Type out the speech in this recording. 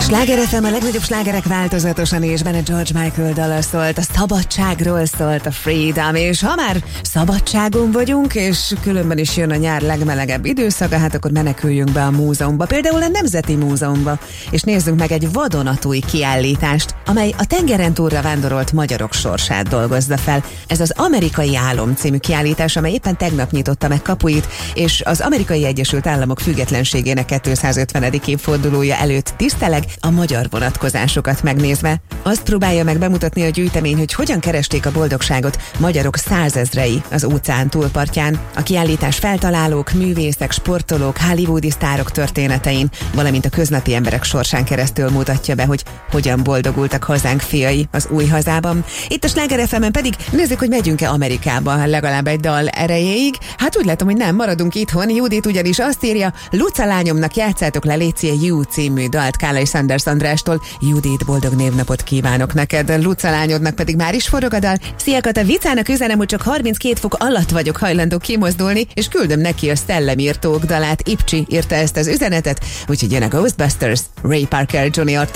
Sláger FM, a legnagyobb slágerek változatosan, és benne George Michael dala szólt, a szabadságról szólt, a freedom, és ha már szabadságon vagyunk, és különben is jön a nyár legmelegebb időszaka, hát akkor meneküljünk be a múzeumba, például a Nemzeti Múzeumba, és nézzünk meg egy vadonatúj kiállítást, amely a tengeren túlra vándorolt magyarok sorsát dolgozza fel. Ez az Amerikai Álom című kiállítás, amely éppen tegnap nyitotta meg kapuit, és az Amerikai Egyesült Államok függetlenségének 250. évfordulója előtt tiszteleg, a magyar vonatkozásokat megnézve. Azt próbálja meg bemutatni a gyűjtemény, hogy hogyan keresték a boldogságot magyarok százezrei az óceán túlpartján. A kiállítás feltalálók, művészek, sportolók, hollywoodi sztárok történetein, valamint a köznapi emberek sorsán keresztül mutatja be, hogy hogyan boldogultak hazánk fiai az új hazában. Itt a Sláger FM-en pedig nézzük, hogy megyünk-e Amerikába legalább egy dal erejéig. Hát úgy látom, hogy nem, maradunk itthon. Judit ugyanis azt írja: Luca lányomnak játszátok le léci a You című dalt Kállai Sanders Andrástól. Judit, boldog névnapot kívánok neked. Luca lányodnak pedig már is forog a dal. Szia Kata, Vicának üzenem, hogy csak 32 fok alatt vagyok hajlandó kimozdulni, és küldöm neki a Szellemírtók dalát. Ipcsi írta ezt az üzenetet, úgyhogy jön a Ghostbusters, Ray Parker Jr.